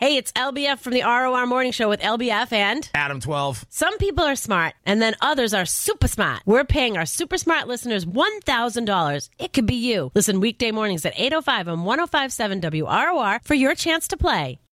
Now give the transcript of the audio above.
Hey, it's LBF from the ROR Morning Show with LBF and Adam 12. Some people are smart, and then others are super smart. We're paying our super smart listeners $1,000. It could be you. Listen weekday mornings at 8:05 on 105.7 WROR for your chance to play.